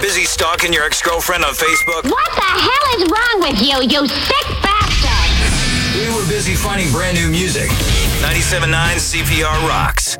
busy stalking your ex-girlfriend on Facebook? What the hell is wrong with you, you sick bastard? We were busy finding brand new music. 97.9 CPR rocks.